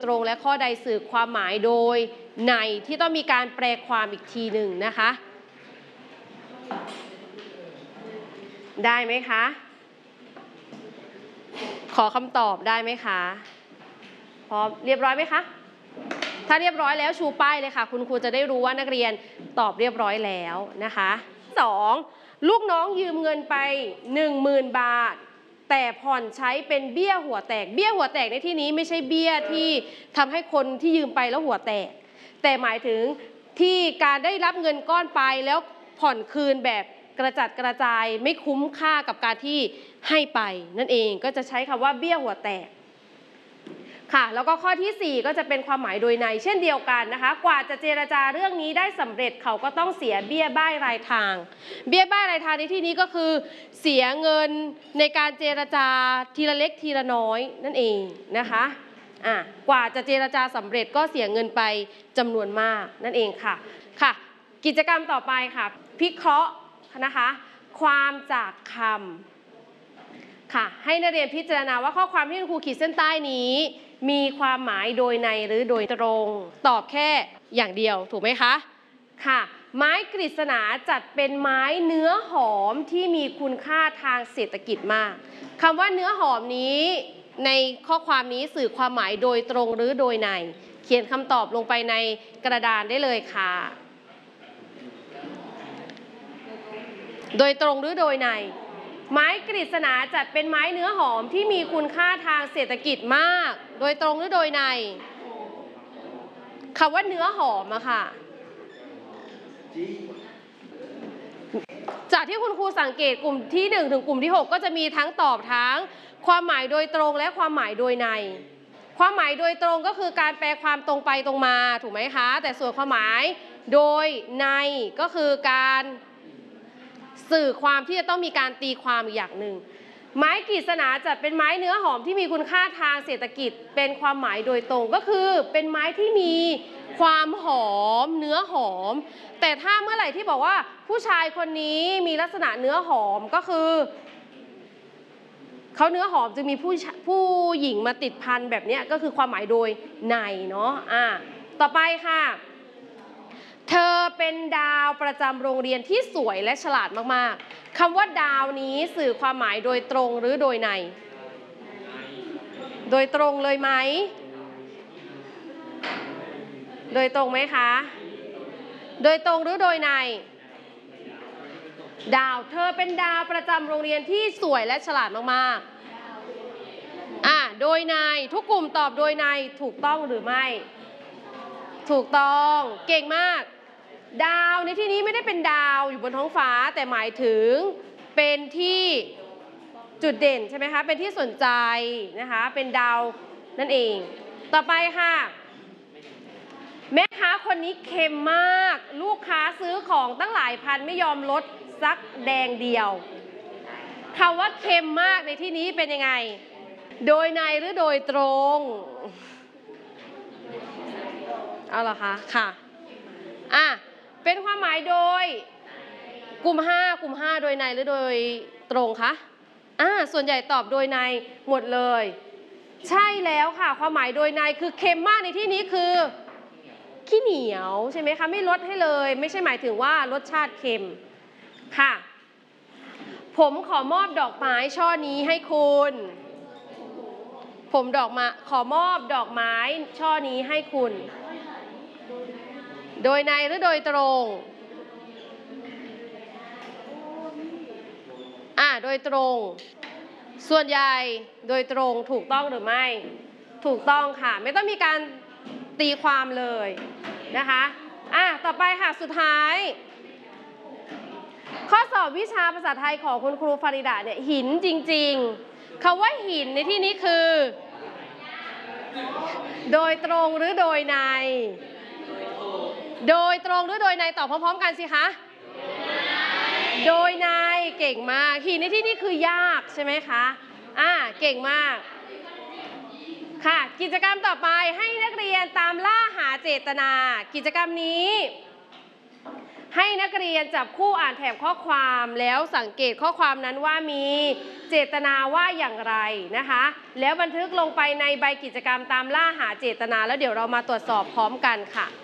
ตรงและข้อใดสื่อความหมายโดยในที่ต้องมีการแปลความอีกทีหนึ่งนะคะได้ไหมคะขอคำตอบได้ไหมคะพร้อมเรียบร้อยไหมคะถ้าเรียบร้อยแล้วชูป้ายเลยค่ะคุณครูจะได้รู้ว่านักเรียนตอบเรียบร้อยแล้วนะคะ2ลูกน้องยืมเงินไป 10,000 บาทแต่ผ่อนใช้เป็นเบี้ยหัวแตกเบี้ยหัวแตกในที่นี้ไม่ใช่เบี้ยที่ทำให้คนที่ยืมไปแล้วหัวแตกแต่หมายถึงที่การได้รับเงินก้อนไปแล้วผ่อนคืนแบบกระจัดกระจายไม่คุ้มค่ากับการที่ให้ไปนั่นเองก็จะใช้คำว่าเบี้ยหัวแตกค่ะแล้วก็ข้อที่4ก็จะเป็นความหมายโดยในเช่นเดียวกันนะคะกว่าจะเจรจาเรื่องนี้ได้สำเร็จเขาก็ต้องเสียเบี้ยบ้ายรายทางเบี้ยบ้ายรายทางในที่นี้ก็คือเสียเงินในการเจรจาทีละเล็กทีละน้อยนั่นเองนะคะกว่าจะเจรจาสำเร็จก็เสียเงินไปจำนวนมากนั่นเองค่ะค่ะกิจกรรมต่อไปค่ะพิเคราะห์นะคะความจากคำค่ะให้นักเรียนพิจารณาว่าข้อความที่คุณครูขีดเส้นใต้นี้มีความหมายโดยในหรือโดยตรงตอบแค่อย่างเดียวถูกไหมคะค่ะไม้กฤษณาจัดเป็นไม้เนื้อหอมที่มีคุณค่าทางเศรษฐกิจมากคำว่าเนื้อหอมนี้ในข้อความนี้สื่อความหมายโดยตรงหรือโดยในเขียนคำตอบลงไปในกระดานได้เลยค่ะโดยตรงหรือโดยในไม้กฤษณาจัดเป็นไม้เนื้อหอมที่มีคุณค่าทางเศรษฐกิจมากโดยตรงหรือโดยในคำว่าเนื้อหอมอะค่ะจากที่คุณครูสังเกตกลุ่มที่1ถึงกลุ่มที่6ก็จะมีทั้งตอบทั้งความหมายโดยตรงและความหมายโดยในความหมายโดยตรงก็คือการแปลความตรงไปตรงมาถูกไหมคะแต่ส่วนความหมายโดยในก็คือการสื่อความที่จะต้องมีการตีความอีกอย่างหนึ่งไม้กฤษณาจัดเป็นไม้เนื้อหอมที่มีคุณค่าทางเศรษฐกิจเป็นความหมายโดยตรงก็คือเป็นไม้ที่มีความหอมเนื้อหอมแต่ถ้าเมื่อไหร่ที่บอกว่าผู้ชายคนนี้มีลักษณะเนื้อหอมก็คือเขาเนื้อหอมจะมีผู้หญิงมาติดพันแบบนี้ก็คือความหมายโดยในเนาะต่อไปค่ะเธอเป็นดาวประจำโรงเรียนที่สวยและฉลาดมากๆคำว่าดาวนี้สื่อความหมายโดยตรงหรือโดยในโดยตรงเลยไหมโดยตรงไหมคะโดยตรงหรือโดยในดาวเธอเป็นดาวประจำโรงเรียนที่สวยและฉลาดมากๆโดยในทุกกลุ่มตอบโดยในถูกต้องหรือไม่ถูกต้องเก่งมากดาวในที่นี้ไม่ได้เป็นดาวอยู่บนท้องฟ้าแต่หมายถึงเป็นที่จุดเด่นใช่ไหมคะเป็นที่สนใจนะคะเป็นดาวนั่นเองต่อไปค่ะแม่ค้าคนนี้เค็มมากลูกค้าซื้อของตั้งหลายพันไม่ยอมลดสักแดงเดียวคำว่าเค็มมากในที่นี้เป็นยังไงโดยในหรือโดยตรงเอาเหรอคะค่ะเป็นความหมายโดยกลุ่ม5โดยในหรือโดยตรงคะส่วนใหญ่ตอบโดยในหมดเลยใช่แล้วค่ะความหมายโดยในคือเค็มมากในที่นี้คือขี้เหนียวใช่ไหมคะไม่ลดให้เลยไม่ใช่หมายถึงว่ารสชาติเค็มค่ะผมขอมอบดอกไม้ช่อนี้ให้คุณขอมอบดอกไม้ช่อนี้ให้คุณโดยในหรือโดยตรงโดยตรงส่วนใหญ่โดยตรงถูกต้องหรือไม่ถูกต้องค่ะไม่ต้องมีการตีความเลยนะคะต่อไปค่ะสุดท้ายข้อสอบวิชาภาษาไทยของคุณครูฟาริดาเนี่ยหินจริงๆคำว่าหินในที่นี้คือโดยตรงหรือโดยในโดยตรงหรือโดยในตอบพร้อมๆกันสิคะโดยในเก่งมากหินในที่นี้คือยากใช่ไหมคะเก่งมากค่ะกิจกรรมต่อไปให้นักเรียนตามล่าหาเจตนากิจกรรมนี้ให้นักเรียนจับคู่อ่านแถบข้อความแล้วสังเกตข้อความนั้นว่ามีเจตนาว่าอย่างไรนะคะแล้วบันทึกลงไปในใบกิจกรรมตามล่าหาเจตนาแล้วเดี๋ยวเรามาตรวจสอบพร้อมกันค่ะ